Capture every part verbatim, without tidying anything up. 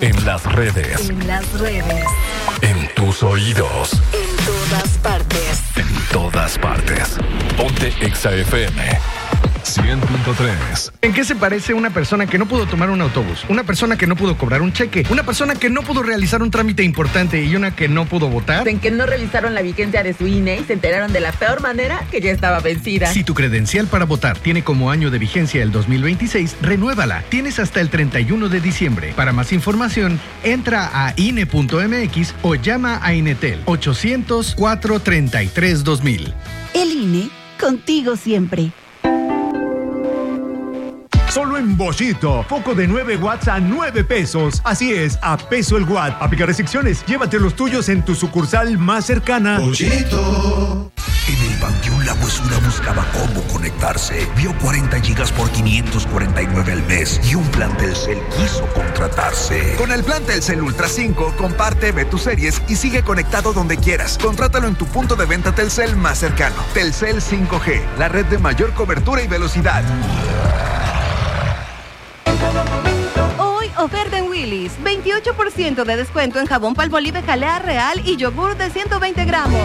En las redes. En las redes. En tus oídos. En todas partes. En todas partes. Ponte Exa F M cien punto tres. ¿En qué se parece una persona que no pudo tomar un autobús? Una persona que no pudo cobrar un cheque. Una persona que no pudo realizar un trámite importante y una que no pudo votar. En que no revisaron la vigencia de su I N E y se enteraron de la peor manera que ya estaba vencida. Si tu credencial para votar tiene como año de vigencia el dos mil veintiséis, renuévala. Tienes hasta el treinta y uno de diciembre. Para más información, entra a I N E punto M X o llama a Inetel ochocientos, cuatrocientos treinta y tres, dos mil. El I N E, contigo siempre. Solo en Bollito, foco de nueve watts a nueve pesos. Así es, a peso el watt. Aplica restricciones. Llévate los tuyos en tu sucursal más cercana. Bollito. En el Panteón La Huesura buscaba cómo conectarse. Vio cuarenta gigas por quinientos cuarenta y nueve al mes y un plan Telcel quiso contratarse. Con el plan Telcel Ultra cinco, comparte, ve tus series y sigue conectado donde quieras. Contrátalo en tu punto de venta Telcel más cercano. Telcel cinco G, la red de mayor cobertura y velocidad. Hoy oferta en Willy's, veintiocho por ciento de descuento en jabón Palmolive Jalea Real y yogur de ciento veinte gramos.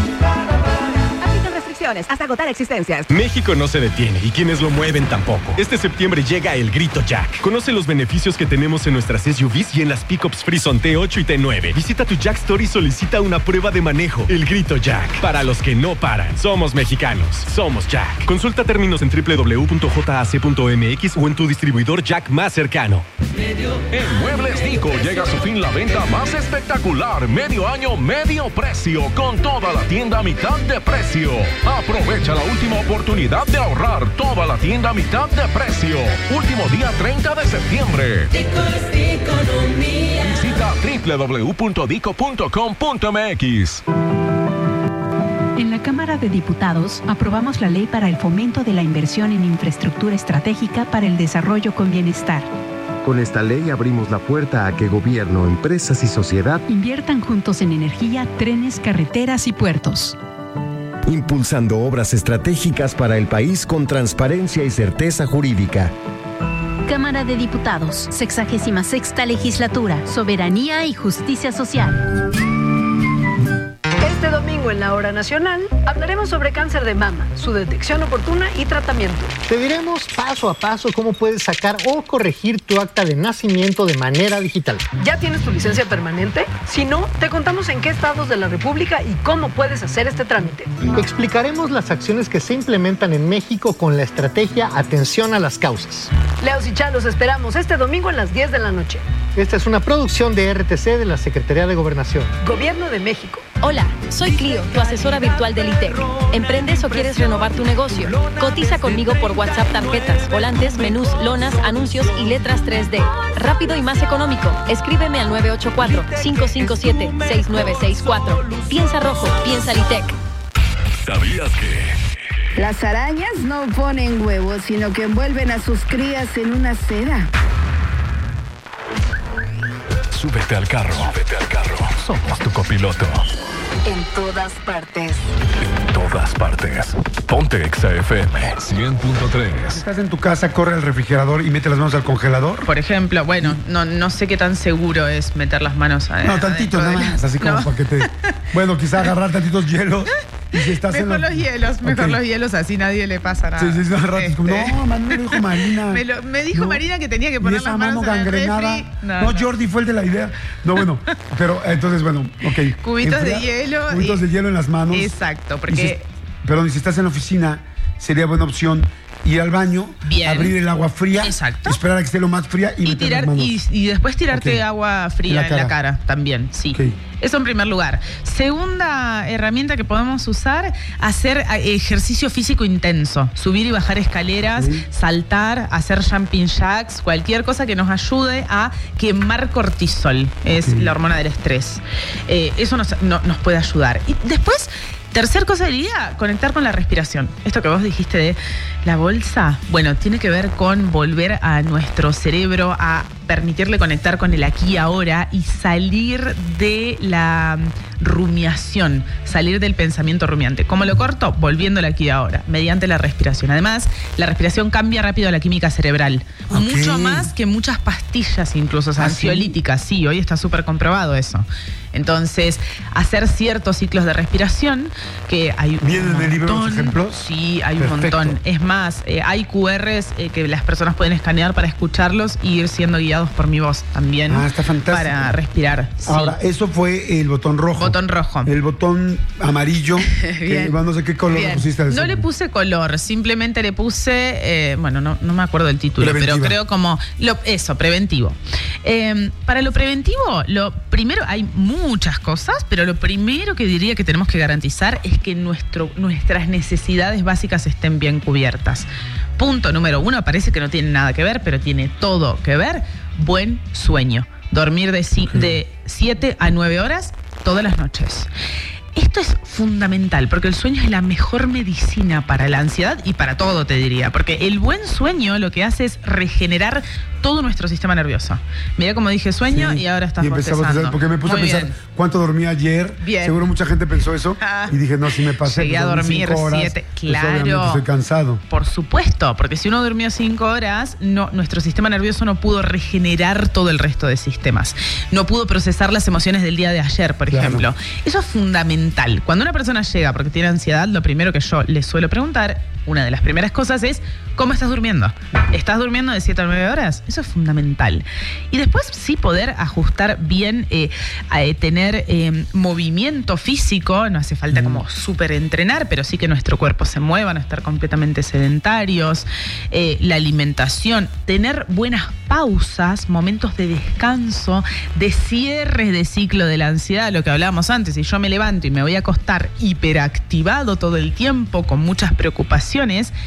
Aplican restricciones hasta agotar existencias. México no se detiene y quienes lo mueven tampoco. Este septiembre llega el Grito Jack. Conoce los beneficios que tenemos en nuestras S U Vs y en las pickups Frison T ocho y T nueve. Visita tu Jack Store y solicita una prueba de manejo. El Grito Jack. Para los que no paran. Somos mexicanos. Somos Jack. Consulta términos en doble u doble u doble u punto jac punto m x o en tu distribuidor Jack más cercano. En Muebles Dico llega a su fin la venta más espectacular. Medio año, medio precio. Con toda la tienda a mitad de precio. Aprovecha la última oportunidad de ahorrar. Toda la tienda a mitad de precio. Último día treinta de septiembre. Dico es economía. Visita doble u doble u doble u punto dico punto com punto m x. En la Cámara de Diputados aprobamos la ley para el fomento de la inversión en infraestructura estratégica para el desarrollo con bienestar. Con esta ley abrimos la puerta a que gobierno, empresas y sociedad inviertan juntos en energía, trenes, carreteras y puertos. Impulsando obras estratégicas para el país con transparencia y certeza jurídica. Cámara de Diputados, sexagésima sexta legislatura, soberanía y justicia social. Este domingo en la Hora Nacional hablaremos sobre cáncer de mama, su detección oportuna y tratamiento. Te diremos paso a paso cómo puedes sacar o corregir tu acta de nacimiento de manera digital. ¿Ya tienes tu licencia permanente? Si no, te contamos en qué estados de la República y cómo puedes hacer este trámite. Explicaremos las acciones que se implementan en México con la estrategia Atención a las Causas. Leos y Chalos esperamos este domingo a las diez de la noche. Esta es una producción de R T C de la Secretaría de Gobernación. Gobierno de México. Hola, soy Clio, tu asesora virtual del I T E C. ¿Emprendes o quieres renovar tu negocio? Cotiza conmigo por WhatsApp tarjetas, volantes, menús, lonas, anuncios y letras tres D. Rápido y más económico. Escríbeme al nueve ocho cuatro, cinco cinco siete, seis nueve seis cuatro. Piensa rojo, piensa el I T E C. ¿Sabías que? Las arañas no ponen huevos, sino que envuelven a sus crías en una seda. Súbete al carro. Súbete al carro. Somos tu copiloto. En todas partes. En todas partes. Ponte Exa F M cien punto tres. Estás en tu casa, corre al refrigerador y mete las manos al congelador. Por ejemplo, bueno, no, no sé qué tan seguro es meter las manos a No, tantito nada más, así como no. para que te... Bueno, quizá agarrar tantitos hielos. Y si estás mejor en la... los hielos, mejor okay. los hielos, así nadie le pasa nada. Sí, sí, sí, rato, este... como, no, man, me lo dijo Marina. me, lo, me dijo no. Marina que tenía que poner las manos mano en el gangrenada. refri. No, no, no, Jordi fue el de la idea. No, bueno, pero entonces, bueno, ok. Cubitos Enfría, de hielo. Cubitos y... de hielo en las manos. Exacto, porque... Y si, perdón, y si estás en la oficina, sería buena opción ir al baño, Bien. abrir el agua fría, Exacto. esperar a que esté lo más fría y, y meter tirar las manos. y, y después tirarte okay. agua fría en la, en la cara también, sí. Okay. Eso en primer lugar. Segunda herramienta que podemos usar, hacer ejercicio físico intenso, subir y bajar escaleras, sí. saltar, hacer jumping jacks, cualquier cosa que nos ayude a quemar cortisol, es sí. la hormona del estrés. Eh, eso nos, no, nos puede ayudar. Y después, tercer cosa del día, conectar con la respiración. Esto que vos dijiste de la bolsa, bueno, tiene que ver con volver a nuestro cerebro a permitirle conectar con el aquí y ahora y salir de la rumiación, salir del pensamiento rumiante. ¿Cómo lo corto? Volviéndolo aquí ahora, mediante la respiración. Además, la respiración cambia rápido la química cerebral. Okay. Mucho más que muchas pastillas, incluso ¿Ah, ansiolíticas. Sí? sí, hoy está súper comprobado eso. Entonces, hacer ciertos ciclos de respiración, que hay un ¿Vienen en el libro los ejemplos? Sí, hay Perfecto. un montón. Es más, eh, hay cu erres eh, que las personas pueden escanear para escucharlos y ir siendo guiados por mi voz también. Ah, está fantástico. Para respirar. Sí. Ahora, eso fue el botón rojo. Botón rojo. El botón amarillo. que, no sé qué color Bien. le pusiste. No le puse color, simplemente le puse, eh, bueno, no, no me acuerdo del título, Preventiva. Pero creo como, lo, eso, preventivo. Eh, para lo preventivo, lo primero, hay muchas cosas, pero lo primero que diría que tenemos que garantizar es que nuestro, nuestras necesidades básicas estén bien cubiertas. Punto número uno, parece que no tiene nada que ver, pero tiene todo que ver, buen sueño. Dormir de siete a nueve horas todas las noches. Esto es fundamental, porque el sueño es la mejor medicina para la ansiedad y para todo, te diría. Porque el buen sueño lo que hace es regenerar todo nuestro sistema nervioso. Mira como dije sueño sí, y ahora estás bostezando. Porque me puse Muy a pensar bien. cuánto dormí ayer. Bien. Seguro mucha gente pensó eso. Ah. Y dije, no, si me pasé. Llegué a dormir horas, siete. Claro. Pues estoy cansado. Por supuesto, porque si uno durmió cinco horas, no, nuestro sistema nervioso no pudo regenerar todo el resto de sistemas. No pudo procesar las emociones del día de ayer, por claro. ejemplo. Eso es fundamental. Cuando una persona llega porque tiene ansiedad, lo primero que yo le suelo preguntar, una de las primeras cosas es, ¿cómo estás durmiendo? ¿Estás durmiendo de siete a nueve horas? Eso es fundamental. Y después sí poder ajustar bien, eh, a, eh, tener eh, movimiento físico, no hace falta mm. como súper entrenar, pero sí que nuestro cuerpo se mueva, no estar completamente sedentarios, eh, la alimentación, tener buenas pausas, momentos de descanso, de cierre de ciclo de la ansiedad, lo que hablábamos antes, si yo me levanto y me voy a acostar hiperactivado todo el tiempo, con muchas preocupaciones,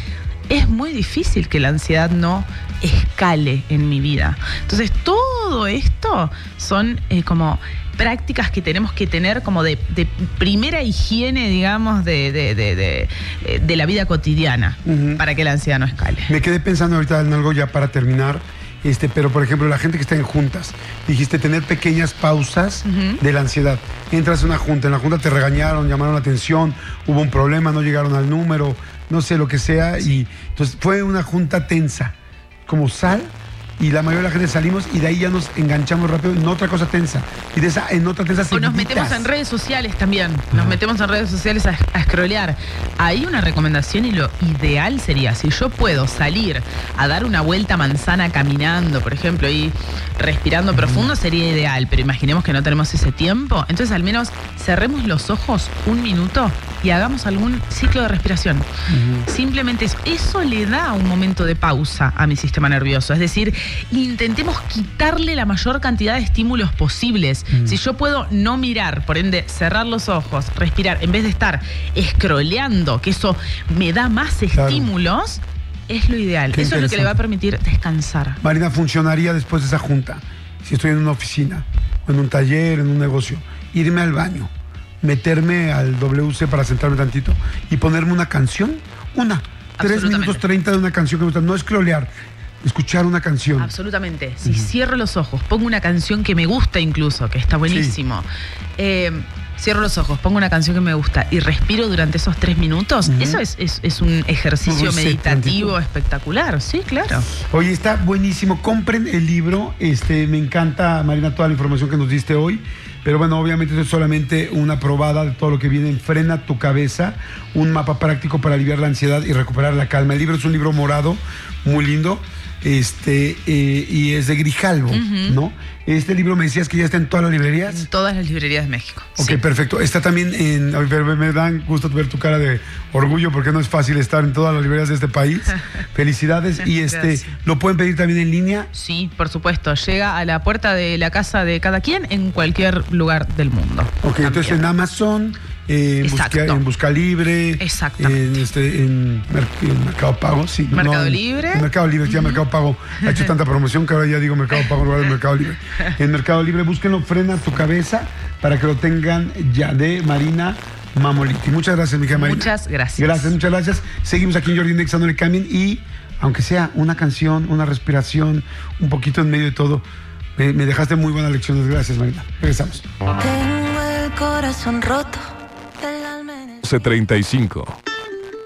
es muy difícil que la ansiedad no escale en mi vida. Entonces, todo esto son eh, como prácticas que tenemos que tener como de, de primera higiene, digamos, de, de, de, de, de la vida cotidiana, uh-huh. para que la ansiedad no escale. Me quedé pensando ahorita en algo ya para terminar. Este, pero por ejemplo, la gente que está en juntas, dijiste tener pequeñas pausas uh-huh. de la ansiedad. Entras a una junta, en la junta te regañaron, llamaron la atención, hubo un problema, no llegaron al número, no sé lo que sea, sí. y entonces fue una junta tensa, como sal, y la mayoría de la gente salimos y de ahí ya nos enganchamos rápido en otra cosa tensa. Y de esa en otra tensa O nos metemos en redes sociales también. Nos Ajá. metemos en redes sociales a, a scrollear. Ahí una recomendación y lo ideal sería, si yo puedo salir a dar una vuelta manzana caminando, por ejemplo, y respirando uh-huh. profundo, sería ideal. Pero imaginemos que no tenemos ese tiempo. Entonces al menos cerremos los ojos un minuto y hagamos algún ciclo de respiración. Uh-huh. Simplemente eso. Eso le da un momento de pausa a mi sistema nervioso. Es decir, intentemos quitarle la mayor cantidad de estímulos posibles. Mm. Si yo puedo no mirar, por ende cerrar los ojos, respirar, en vez de estar scrolleando, que eso me da más claro. estímulos, es lo ideal. Qué eso es lo que le va a permitir descansar. Marina, funcionaría después de esa junta, si estoy en una oficina, o en un taller, en un negocio, irme al baño, meterme al doble u ce para sentarme tantito y ponerme una canción, una, tres minutos treinta de una canción que me gusta, no scrollear. Escuchar una canción. Absolutamente. Si uh-huh. cierro los ojos, pongo una canción que me gusta incluso, que está buenísimo. Sí. Eh, cierro los ojos, pongo una canción que me gusta y respiro durante esos tres minutos. Uh-huh. Eso es, es, es un ejercicio meditativo tantito. espectacular. Sí, claro. Oye, está buenísimo. Compren el libro. Este, me encanta, Marina, toda la información que nos diste hoy. Pero bueno, obviamente esto es solamente una probada de todo lo que viene en Frena tu Cabeza, un mapa práctico para aliviar la ansiedad y recuperar la calma. El libro es un libro morado, muy lindo. Este, eh, y es de Grijalvo, uh-huh. ¿no? Este libro me decías que ya está en todas las librerías. En todas las librerías de México. Ok, sí. perfecto. Está también en. Me dan gusto ver tu cara de orgullo porque no es fácil estar en todas las librerías de este país. Felicidades. Y este, Gracias. ¿Lo pueden pedir también en línea? Sí, por supuesto. Llega a la puerta de la casa de cada quien en cualquier lugar del mundo. Ok, también. Entonces en Amazon. Eh, en, busca, en Busca Libre, en, este, en, en Mercado Pago, sí. Mercado no, Libre. En, en Mercado Libre, uh-huh. ya Mercado Pago ha hecho tanta promoción que ahora ya digo Mercado Pago en lugar de Mercado Libre. En Mercado Libre, búsquenlo, Frena tu Cabeza, para que lo tengan ya, de Marina Mamoliti. Muchas gracias, mi querida Marina. Muchas gracias. Gracias, muchas gracias. Seguimos aquí en Jordi Nexa, no le cambien, y aunque sea una canción, una respiración, un poquito en medio de todo, me, me dejaste muy buenas lecciones. Gracias, Marina. Regresamos. Tengo el corazón roto. C treinta y cinco.